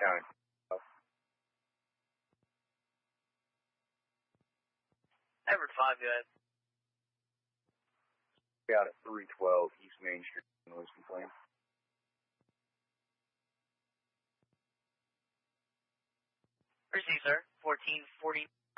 County. Edward 5, go ahead. Out at 312 East Main Street, noise complaint. Receive, sir. 1440.